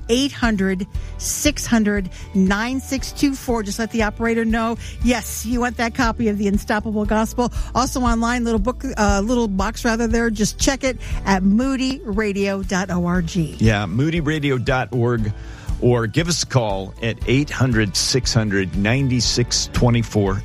800-600-9624. Just let the operator know, yes, you want that copy of The Unstoppable Gospel. Also online, little box there. Just check it at moodyradio.org. Yeah, moodyradio.org. Or give us a call at 800-600-9624,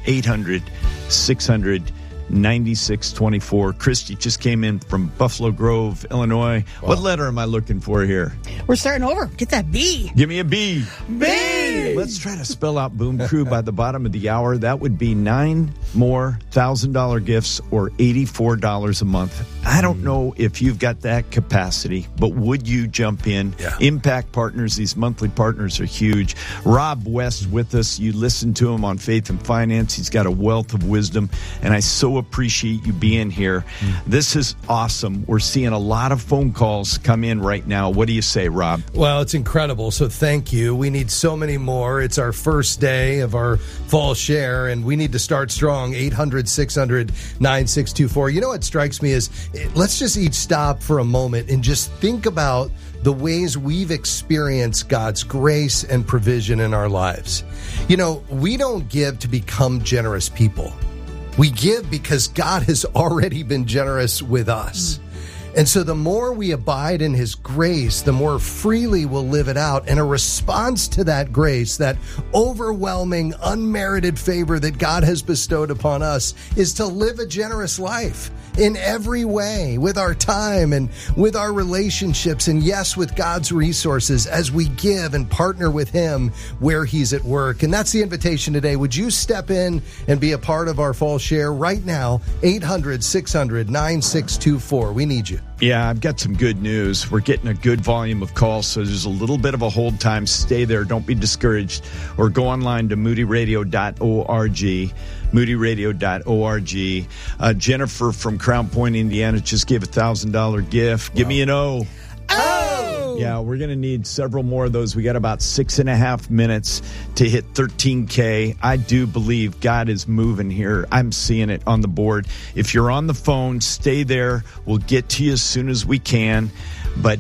800-600-9624. Christy just came in from Buffalo Grove, Illinois. Wow. What letter am I looking for here? We're starting over. Get that B. Give me a B. B! Let's try to spell out Boom Crew by the bottom of the hour. That would be 9 more $1,000 gifts or $84 a month. I don't know if you've got that capacity, but would you jump in? Yeah. Impact Partners, these monthly partners are huge. Rob West with us. You listen to him on Faith and Finance. He's got a wealth of wisdom, and I so appreciate you being here. This is awesome. We're seeing a lot of phone calls come in right now. What do you say, Rob? Well, it's incredible, so thank you. We need so many more. It's our first day of our fall share, and we need to start strong. 800-600-9624. You know what strikes me is, let's just each stop for a moment and just think about the ways we've experienced God's grace and provision in our lives. You know, we don't give to become generous people. We give because God has already been generous with us. And so the more we abide in his grace, the more freely we'll live it out. And a response to that grace, that overwhelming, unmerited favor that God has bestowed upon us, is to live a generous life in every way, with our time and with our relationships, and yes, with God's resources as we give and partner with him where he's at work. And that's the invitation today. Would you step in and be a part of our fall share right now? 800-600-9624. We need you. Yeah, I've got some good news. We're getting a good volume of calls, so there's a little bit of a hold time. Stay there. Don't be discouraged. Or go online to moodyradio.org. moodyradio.org. Jennifer from Crown Point, Indiana, just gave a $1,000 gift. Give me an O. Oh! Yeah, we're going to need several more of those. We got about 6.5 minutes to hit 13K. I do believe God is moving here. I'm seeing it on the board. If you're on the phone, stay there. We'll get to you as soon as we can. But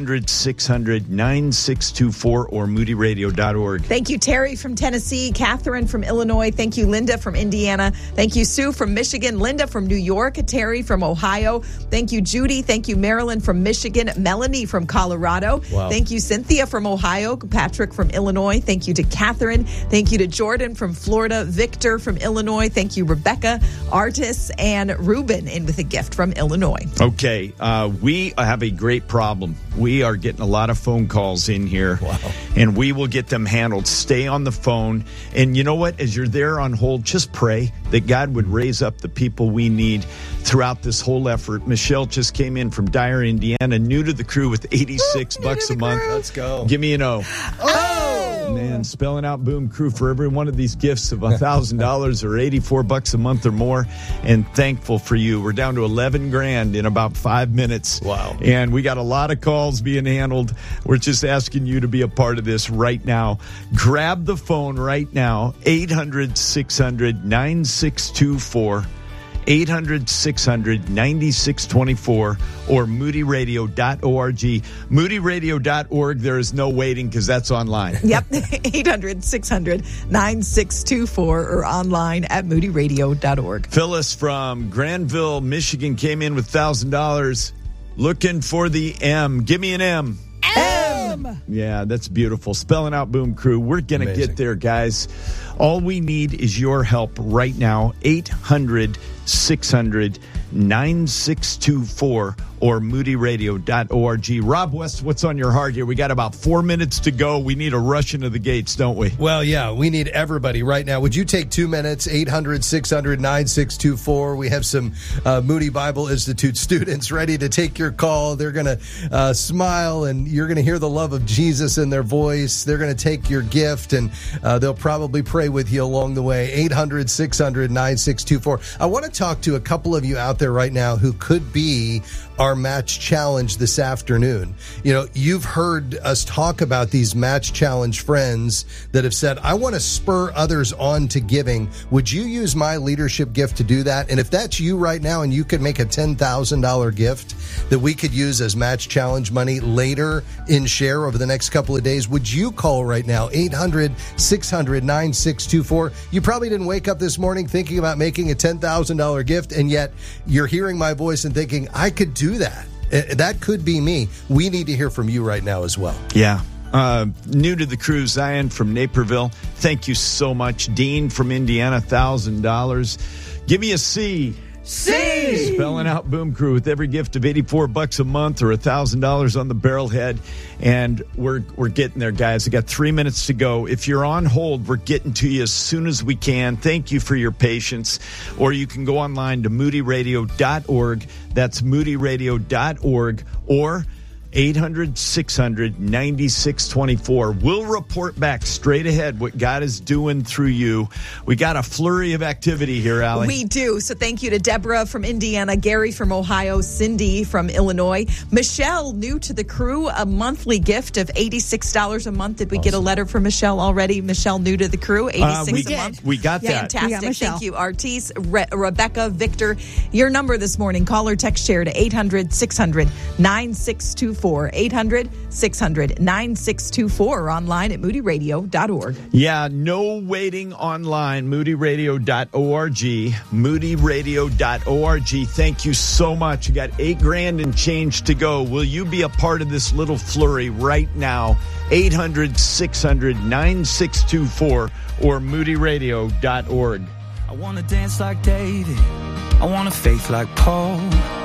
800-600-9624 or moodyradio.org. Thank you, Terry from Tennessee, Catherine from Illinois. Thank you, Linda from Indiana. Thank you, Sue from Michigan, Linda from New York, Terry from Ohio. Thank you, Judy. Thank you, Marilyn from Michigan, Melanie from Colorado. Wow. Thank you, Cynthia from Ohio, Patrick from Illinois. Thank you to Catherine. Thank you to Jordan from Florida, Victor from Illinois. Thank you, Rebecca, Artis, and Ruben in with a gift from Illinois. Okay, we have a great problem. We are getting a lot of phone calls in here, and we will get them handled. Stay on the phone. And you know what? As you're there on hold, just pray that God would raise up the people we need throughout this whole effort. Michelle just came in from Dyer, Indiana, new to the crew with $86 a month. Let's go. Give me an O. Oh! Man, spelling out Boom Crew for every one of these gifts of $1,000 or $84 a month or more, and thankful for you. We're down to $11,000 in about 5 minutes. Wow. And we got a lot of calls being handled. We're just asking you to be a part of this right now. Grab the phone right now, 800-600-9624. 800-600-9624 or moodyradio.org. Moodyradio.org, there is no waiting because that's online. Yep, 800-600-9624 or online at moodyradio.org. Phyllis from Granville, Michigan came in with $1,000 looking for the M. Give me an M. M! Yeah, that's beautiful. Spelling out Boom Crew. We're going to get there, guys. All we need is your help right now. 800-600-9624 or moodyradio.org. Rob West, what's on your heart here? We got about 4 minutes to go. We need to rush into the gates, don't we? Well, yeah, we need everybody right now. Would you take 2 minutes? 800-600-9624. We have some Moody Bible Institute students ready to take your call. They're going to smile, and you're going to hear the love of Jesus in their voice. They're going to take your gift, and they'll probably pray with you along the way. 800-600-9624. I want to talk to a couple of you out there right now who could be our match challenge this afternoon. You know, you've heard us talk about these match challenge friends that have said, I want to spur others on to giving. Would you use my leadership gift to do that? And if that's you right now and you could make a $10,000 gift that we could use as match challenge money later in Share over the next couple of days, would you call right now, 800-600-9624? You probably didn't wake up this morning thinking about making a $10,000 gift, and yet you're hearing my voice and thinking, I could do that. That could be me. We need to hear from you right now as well. Yeah. New to the crew, Zion from Naperville. Thank you so much. Dean from Indiana, $1,000. Give me a C. C. Spelling out Boom Crew with every gift of $84 a month or $1,000 on the barrelhead. And we're getting there, guys. I got 3 minutes to go. If you're on hold, we're getting to you as soon as we can. Thank you for your patience. Or you can go online to moodyradio.org. That's moodyradio.org. Or 800-600-9624. We'll report back straight ahead what God is doing through you. We got a flurry of activity here, Allie. We do. So thank you to Deborah from Indiana, Gary from Ohio, Cindy from Illinois, Michelle, new to the crew, a monthly gift of $86 a month. Did we get a letter from Michelle already? Michelle, new to the crew, $86 a month. We got that. Fantastic. Thank you, Artis, Rebecca, Victor. Your number this morning, call or text Share to 800-600-9624. 800-600-9624 or online at moodyradio.org. Yeah, no waiting online. moodyradio.org. moodyradio.org. Thank you so much. You got $8,000 and change to go. Will you be a part of this little flurry right now? 800-600-9624 or moodyradio.org. I want to dance like David. I want a faith like Paul.